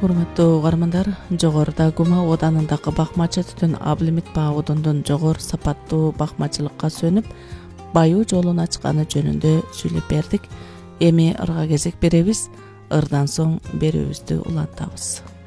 Урматтуу угармандар, жогоруда Гума оданындагы бакмачы түтүн Аблимит Баудондун жогору сапаттуу бакмачылыкка сөнүп, баюу жолун ачканы жөнүндө сүйлөп бердик. Эми ырга кезек беребиз. Ырдан соң берүүбүздү улантабыз.